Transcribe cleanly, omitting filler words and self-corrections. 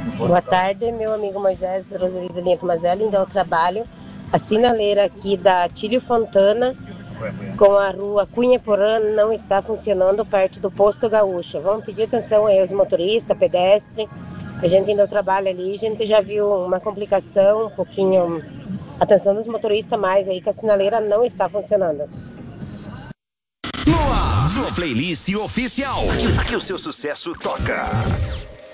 Boa tarde, meu amigo Moisés, Rosalida Linha Tomazelli, ainda ao trabalho. A sinaleira aqui da Tílio Fontana com a rua Cunha Porã não está funcionando perto do Posto Gaúcho. Vamos pedir atenção aí aos motoristas, pedestres. A gente ainda trabalha ali, a gente já viu uma complicação, um pouquinho. Atenção dos motoristas mais aí que a sinaleira não está funcionando. Sua playlist oficial. Aqui o seu sucesso toca.